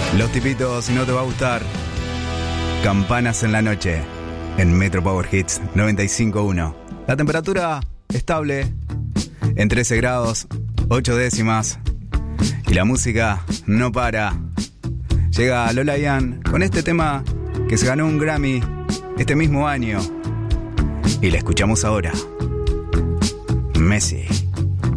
Los Tipitos, si no te va a gustar. Campanas en la noche, en Metro Power Hits 95.1. La temperatura estable, en 13 grados, 8 décimas. Y la música no para. Llega Lola Yan con este tema que se ganó un Grammy este mismo año. Y la escuchamos ahora. Messi.